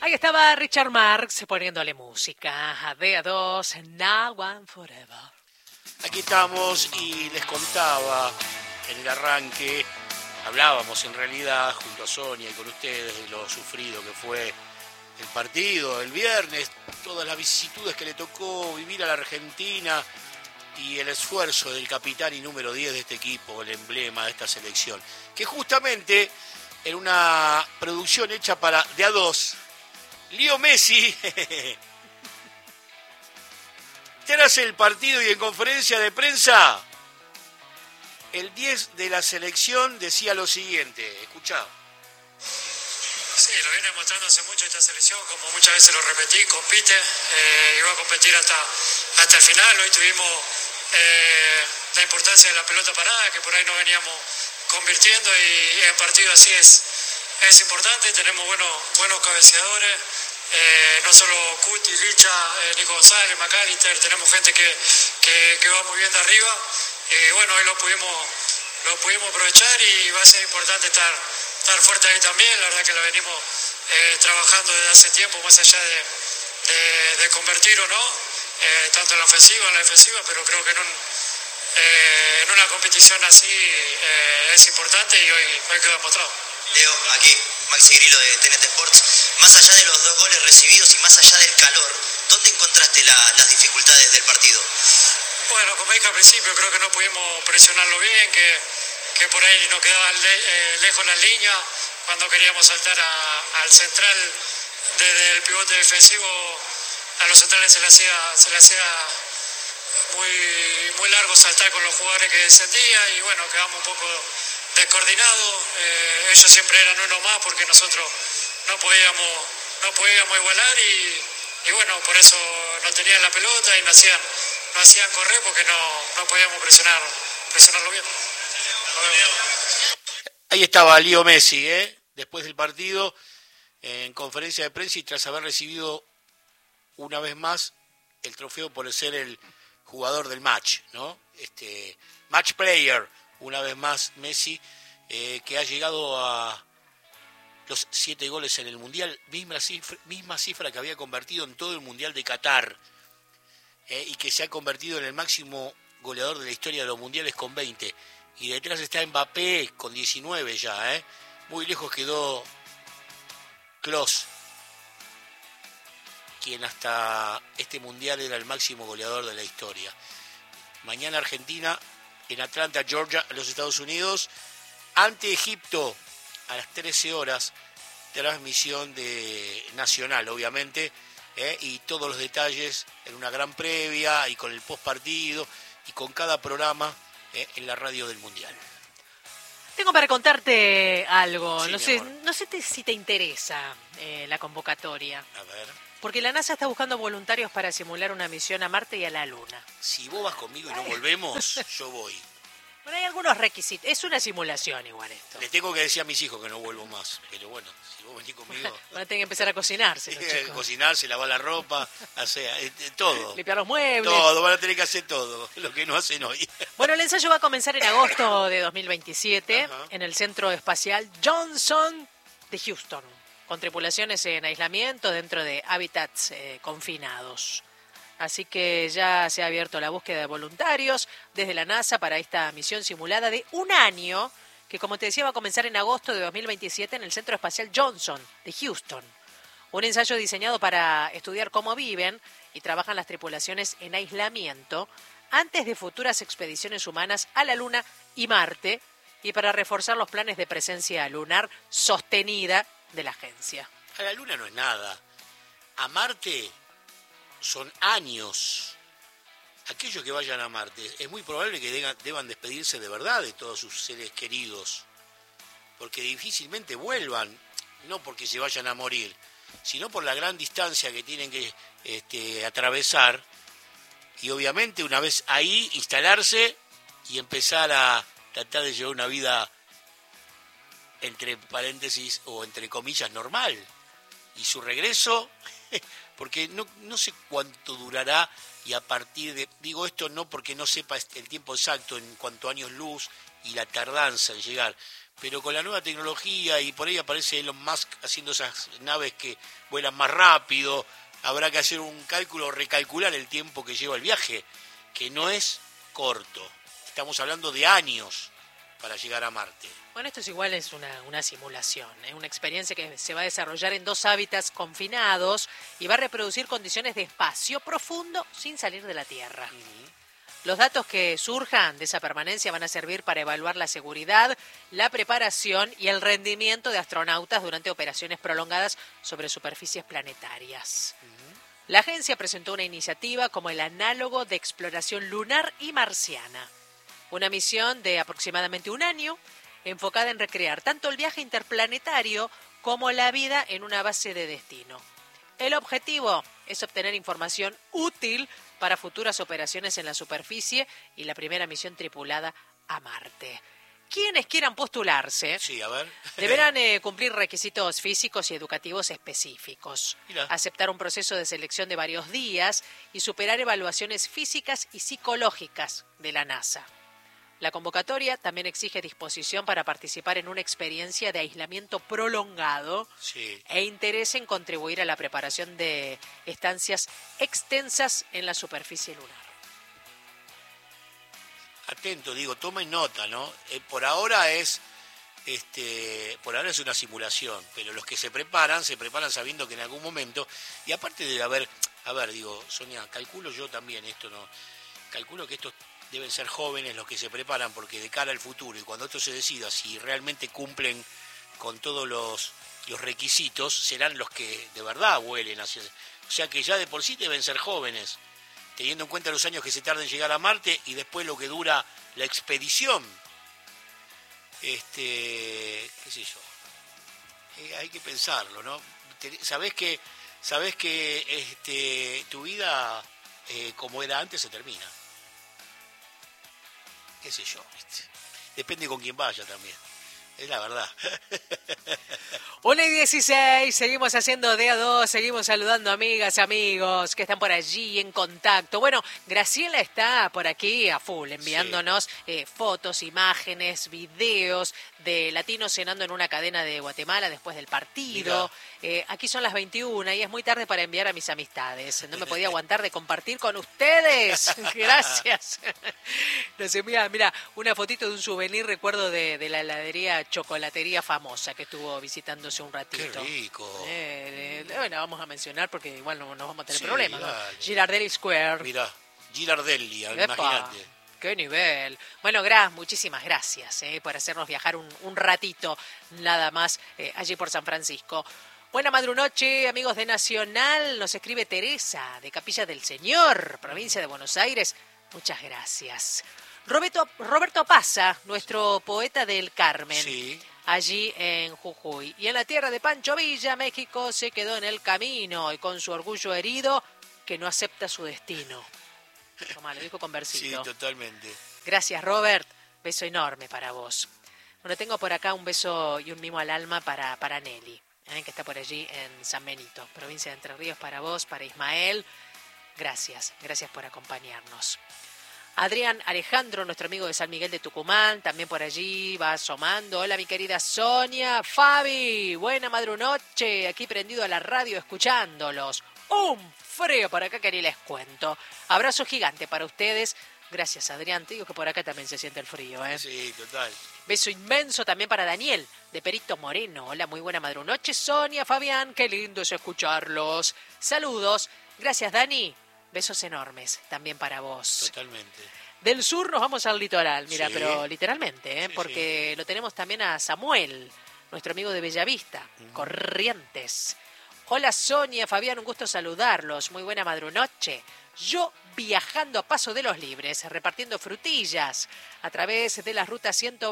Ahí estaba Richard Marx poniéndole música a DA2, Now and Forever. Aquí estamos y les contaba en el arranque, hablábamos en realidad junto a Sonia y con ustedes de lo sufrido que fue el partido el viernes, todas las vicisitudes que le tocó vivir a la Argentina y el esfuerzo del capitán y número 10 de este equipo, el emblema de esta selección, que justamente en una producción hecha para DA2, Leo Messi, tras el partido y en conferencia de prensa, el 10 de la selección decía lo siguiente, escuchá. Sí, lo viene mostrando hace mucho esta selección, como muchas veces lo repetí, compite, y va a competir hasta el final. Hoy tuvimos la importancia de la pelota parada, que por ahí no veníamos convirtiendo, y en partido así es importante. Tenemos buenos cabeceadores, no solo Cuti, Licha, Nico González, McAllister, tenemos gente que va muy bien de arriba, y bueno, hoy lo pudimos aprovechar, y va a ser importante estar fuerte ahí también. La verdad que la venimos trabajando desde hace tiempo, más allá de convertir o no, tanto en la ofensiva, en la defensiva, pero creo que en una competición así es importante, y hoy quedó demostrado. Leo, aquí Maxi Grillo de TNT Sports. Más allá de los 2 goles recibidos y más allá del calor, ¿dónde encontraste las dificultades del partido? Bueno, como dije al principio, creo que no pudimos presionarlo bien, que por ahí nos quedaban lejos las líneas. Cuando queríamos saltar al central, desde el pivote defensivo, a los centrales se le hacía muy largo saltar con los jugadores que descendían, y bueno, quedamos un poco descoordinados. Ellos siempre eran uno más porque nosotros no podíamos igualar, y bueno, por eso no tenían la pelota y no hacían correr, porque no podíamos presionarlo bien. Ahí estaba Leo Messi, después del partido, en conferencia de prensa, y tras haber recibido una vez más el trofeo por ser el jugador del match, ¿no? Match player, una vez más Messi, que ha llegado a los 7 goles en el Mundial, misma cifra que había convertido en todo el Mundial de Qatar, y que se ha convertido en el máximo goleador de la historia de los Mundiales con 20. Y detrás está Mbappé con 19 ya, Muy lejos quedó Klose, quien hasta este Mundial era el máximo goleador de la historia. Mañana Argentina en Atlanta, Georgia, en los Estados Unidos, ante Egipto a las 13 horas, transmisión de nacional, obviamente, y todos los detalles en una gran previa y con el post partido y con cada programa en la radio del Mundial. Tengo para contarte algo, Sí, no sé si te interesa la convocatoria. A ver, Porque la NASA está buscando voluntarios para simular una misión a Marte y a la Luna. si vos vas conmigo y no volvemos, yo voy. Bueno, hay algunos requisitos. Es una simulación igual esto. Les tengo que decir a mis hijos que no vuelvo más, pero bueno, si vos venís conmigo, Van a tener que empezar a cocinarse los chicos. cocinarse, lavar la ropa, todo. Limpiar los muebles. Todo, van a tener que hacer todo, lo que no hacen hoy. Bueno, el ensayo va a comenzar en agosto de 2027 Ajá. en el Centro Espacial Johnson de Houston, con tripulaciones en aislamiento dentro de hábitats confinados. Así que ya se ha abierto la búsqueda de voluntarios desde la NASA para esta misión simulada de 1 año, que como te decía va a comenzar en agosto de 2027 en el Centro Espacial Johnson de Houston. Un ensayo diseñado para estudiar cómo viven y trabajan las tripulaciones en aislamiento antes de futuras expediciones humanas a la Luna y Marte, y para reforzar los planes de presencia lunar sostenida de la agencia. A la Luna no es nada. A Marte son años. Aquellos que vayan a Marte, es muy probable que deban despedirse de verdad de todos sus seres queridos, porque difícilmente vuelvan, no porque se vayan a morir, sino por la gran distancia que tienen que atravesar, y obviamente una vez ahí instalarse y empezar a tratar de llevar una vida entre paréntesis o entre comillas normal. Y su regreso, porque no sé cuánto durará, y a partir de, digo esto no porque no sepa el tiempo exacto en cuanto a años luz y la tardanza en llegar, pero con la nueva tecnología y por ahí aparece Elon Musk haciendo esas naves que vuelan más rápido, habrá que hacer un cálculo, recalcular el tiempo que lleva el viaje, que no es corto. Estamos hablando de años para llegar a Marte. Bueno, esto es igual, es una simulación, una experiencia que se va a desarrollar en 2 hábitats confinados y va a reproducir condiciones de espacio profundo sin salir de la Tierra. Los datos que surjan de esa permanencia van a servir para evaluar la seguridad, la preparación y el rendimiento de astronautas durante operaciones prolongadas sobre superficies planetarias. La agencia presentó una iniciativa como el análogo de exploración lunar y marciana. Una misión de aproximadamente 1 año, enfocada en recrear tanto el viaje interplanetario como la vida en una base de destino. El objetivo es obtener información útil para futuras operaciones en la superficie y la primera misión tripulada a Marte. Quienes quieran postularse Sí, a ver. deberán cumplir requisitos físicos y educativos específicos, Mirá. aceptar un proceso de selección de varios días y superar evaluaciones físicas y psicológicas de la NASA. La convocatoria también exige disposición para participar en una experiencia de aislamiento prolongado Sí. e interés en contribuir a la preparación de estancias extensas en la superficie lunar. Atento, digo, tomen nota, ¿no? Por ahora es una simulación, pero los que se preparan sabiendo que en algún momento, y aparte de digo, Sonia, calculo yo también calculo que estos deben ser jóvenes los que se preparan, porque de cara al futuro y cuando esto se decida, si realmente cumplen con todos los requisitos, serán los que de verdad vuelen hacia... O sea que ya de por sí deben ser jóvenes, teniendo en cuenta los años que se tarda en llegar a Marte y después lo que dura la expedición. Qué sé yo. Hay que pensarlo, ¿no? Sabés que tu vida, como era antes, se termina. Qué sé yo, ¿viste? Depende con quién vaya también. Es la verdad. 1:16, seguimos haciendo de a 2, seguimos saludando amigas, amigos que están por allí en contacto. Bueno, Graciela está por aquí a full, enviándonos fotos, imágenes, videos de latinos cenando en una cadena de Guatemala después del partido. Aquí son las 21 y es muy tarde para enviar a mis amistades. No me podía aguantar de compartir con ustedes. Gracias. Nos envía, mira, una fotito de un souvenir, recuerdo de la heladería chocolatería famosa que estuvo visitándose un ratito. Qué rico. Bueno, vamos a mencionar porque igual no vamos a tener Sí, problemas, ¿no? dale. Girardelli Square. Mirá, Girardelli, Epa, imagínate. ¡Qué nivel! Bueno, muchísimas gracias por hacernos viajar un ratito nada más allí por San Francisco. Buena madrunoche, amigos de Nacional. Nos escribe Teresa, de Capilla del Señor, provincia de Buenos Aires. Muchas gracias. Roberto Pasa, nuestro poeta del Carmen. Sí. Allí en Jujuy. Y en la tierra de Pancho Villa, México, se quedó en el camino y con su orgullo herido que no acepta su destino. Tomá, lo dijo con versito. Sí, totalmente. Gracias, Robert. Beso enorme para vos. Bueno, tengo por acá un beso y un mimo al alma para Nelly, que está por allí en San Benito, provincia de Entre Ríos, para vos, para Ismael. Gracias por acompañarnos. Adrián Alejandro, nuestro amigo de San Miguel de Tucumán, también por allí va asomando. Hola, mi querida Sonia. Fabi, buena madrunoche, aquí prendido a la radio escuchándolos. Un frío por acá que ni les cuento. Abrazo gigante para ustedes. Gracias, Adrián. Te digo que por acá también se siente el frío, ¿eh? Sí, total. Beso inmenso también para Daniel, de Perito Moreno. Hola, muy buena madrunoche, Sonia, Fabián. Qué lindo es escucharlos. Saludos. Gracias, Dani. Besos enormes también para vos. Totalmente. Del sur nos vamos al litoral, mira, Sí. pero literalmente, Sí, porque lo tenemos también a Samuel, nuestro amigo de Bellavista, Corrientes. Hola, Sonia, Fabián, un gusto saludarlos. Muy buena madrunoche. Yo viajando a Paso de los Libres, repartiendo frutillas a través de la ruta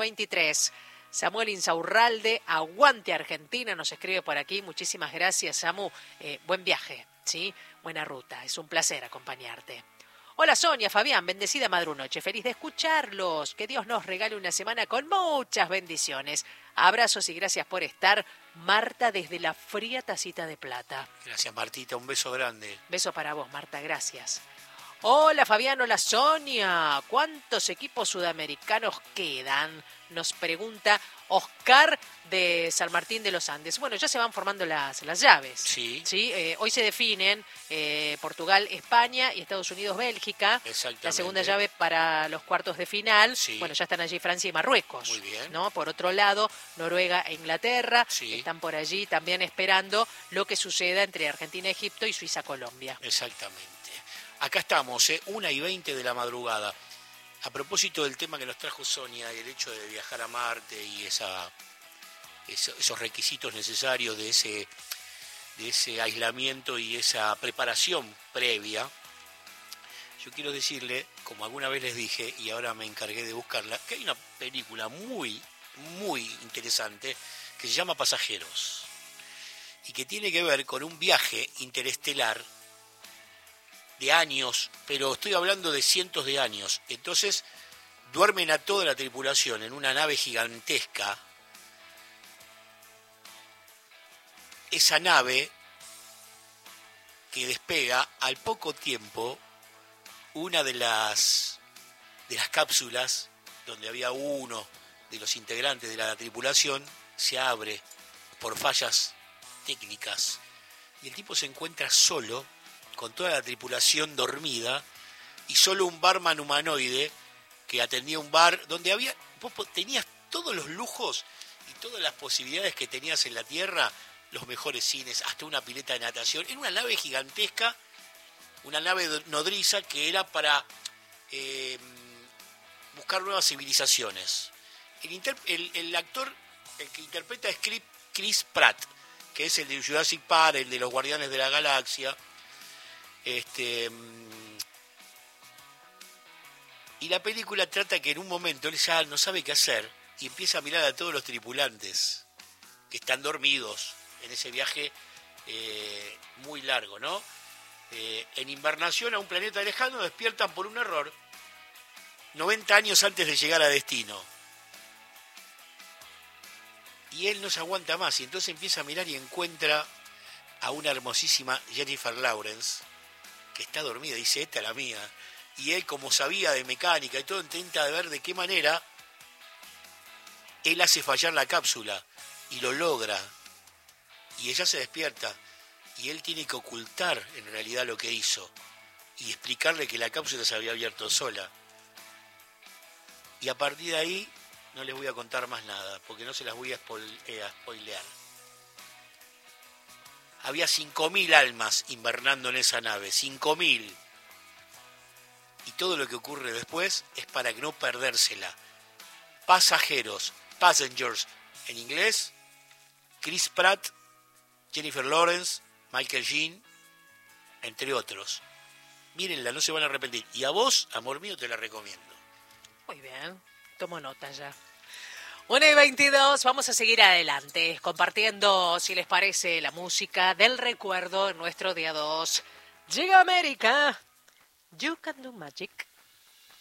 123. Samuel Insaurralde, aguante Argentina, nos escribe por aquí. Muchísimas gracias, Samu. Buen viaje, ¿sí? Buena ruta, es un placer acompañarte. Hola, Sonia, Fabián, bendecida madrunoche. Feliz de escucharlos. Que Dios nos regale una semana con muchas bendiciones. Abrazos y gracias por estar. Marta desde la fría Tacita de Plata. Gracias, Martita, un beso grande. Beso para vos, Marta, gracias. Hola Fabián, hola Sonia. ¿Cuántos equipos sudamericanos quedan? Nos pregunta Oscar de San Martín de los Andes. Bueno, ya se van formando las llaves. Sí. Hoy se definen Portugal, España y Estados Unidos, Bélgica. Exactamente. La segunda llave para los cuartos de final. Sí. Bueno, ya están allí Francia y Marruecos. Muy bien. ¿No? Por otro lado, Noruega e Inglaterra Sí. están por allí también esperando lo que suceda entre Argentina, Egipto y Suiza-Colombia. Exactamente. Acá estamos, 1:20 de la madrugada. A propósito del tema que nos trajo Sonia, el hecho de viajar a Marte y esos requisitos necesarios de ese aislamiento y esa preparación previa, yo quiero decirle, como alguna vez les dije, y ahora me encargué de buscarla, que hay una película muy, muy interesante que se llama Pasajeros y que tiene que ver con un viaje interestelar de años, pero estoy hablando de cientos de años. Entonces duermen a toda la tripulación en una nave gigantesca. Esa nave que despega, al poco tiempo, una de las cápsulas donde había uno de los integrantes de la tripulación se abre por fallas técnicas y el tipo se encuentra solo con toda la tripulación dormida y solo un barman humanoide que atendía un bar donde vos tenías todos los lujos y todas las posibilidades que tenías en la Tierra, los mejores cines, hasta una pileta de natación, en una nave gigantesca, una nave nodriza que era para buscar nuevas civilizaciones. El actor, el que interpreta es Chris Pratt, que es el de Jurassic Park, el de los Guardianes de la Galaxia. Y la película trata que en un momento él ya no sabe qué hacer y empieza a mirar a todos los tripulantes que están dormidos en ese viaje muy largo, ¿no? En invernación a un planeta lejano despiertan por un error 90 años antes de llegar a destino. Y él no se aguanta más y entonces empieza a mirar y encuentra a una hermosísima Jennifer Lawrence que está dormida, dice, esta es la mía. Y él, como sabía de mecánica y todo, intenta ver de qué manera él hace fallar la cápsula y lo logra. Y ella se despierta y él tiene que ocultar en realidad lo que hizo y explicarle que la cápsula se había abierto sola. Y a partir de ahí no les voy a contar más nada porque no se las voy a spoilear. Había 5.000 almas invernando en esa nave, 5.000. Y todo lo que ocurre después es para no perdérsela. Pasajeros, Passengers en inglés, Chris Pratt, Jennifer Lawrence, Michael Sheen, entre otros. Mírenla, no se van a arrepentir. Y a vos, amor mío, te la recomiendo. Muy bien, tomo nota ya. 1:22, vamos a seguir adelante, compartiendo, si les parece, la música del recuerdo en nuestro día 2. Llega América, You Can Do Magic.